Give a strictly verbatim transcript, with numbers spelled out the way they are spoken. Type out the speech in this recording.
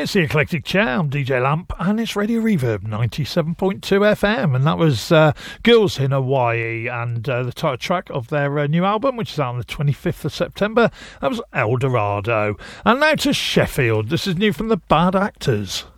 it's the Eclectic Chair. I'm D J Lamp, and it's Radio Reverb ninety-seven point two F M. And that was uh, Girls in Hawaii, and uh, the title track of their uh, new album, which is out on the twenty-fifth of September. That was El Dorado. And now to Sheffield. This is new from the Bad Actors.